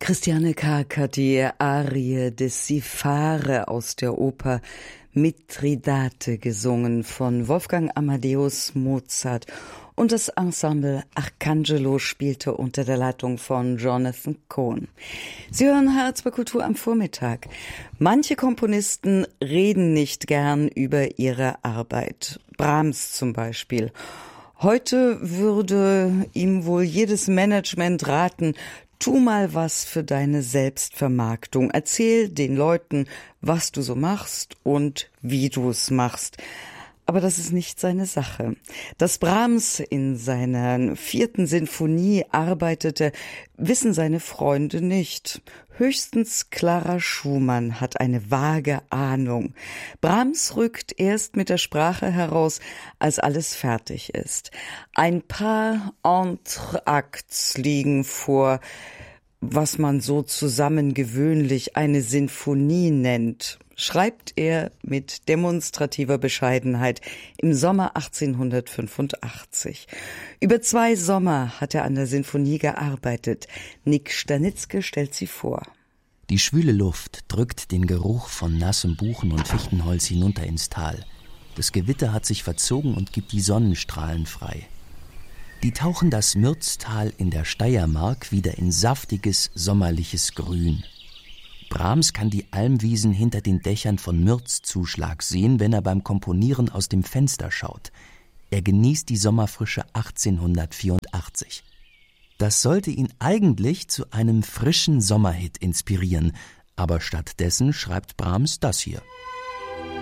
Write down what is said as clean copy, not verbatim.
Christiane Karg hat die Arie des Sifare aus der Oper Mithridate gesungen von Wolfgang Amadeus Mozart, und das Ensemble Arcangelo spielte unter der Leitung von Jonathan Cohen. Sie hören HR2 Kultur am Vormittag. Manche Komponisten reden nicht gern über ihre Arbeit. Brahms zum Beispiel. Heute würde ihm wohl jedes Management raten: Tu mal was für deine Selbstvermarktung. Erzähl den Leuten, was du so machst und wie du es machst. Aber das ist nicht seine Sache. Dass Brahms in seiner 4. Sinfonie arbeitete, wissen seine Freunde nicht. Höchstens Clara Schumann hat eine vage Ahnung. Brahms rückt erst mit der Sprache heraus, als alles fertig ist. Ein paar Entr'actes liegen vor, was man so zusammen gewöhnlich eine Sinfonie nennt, schreibt er mit demonstrativer Bescheidenheit im Sommer 1885. Über 2 Sommer hat er an der Sinfonie gearbeitet. Nick Stanitzky stellt sie vor. Die schwüle Luft drückt den Geruch von nassem Buchen- und Fichtenholz hinunter ins Tal. Das Gewitter hat sich verzogen und gibt die Sonnenstrahlen frei. Die tauchen das Mürztal in der Steiermark wieder in saftiges, sommerliches Grün. Brahms kann die Almwiesen hinter den Dächern von Mürzzuschlag sehen, wenn er beim Komponieren aus dem Fenster schaut. Er genießt die Sommerfrische 1884. Das sollte ihn eigentlich zu einem frischen Sommerhit inspirieren, aber stattdessen schreibt Brahms das hier.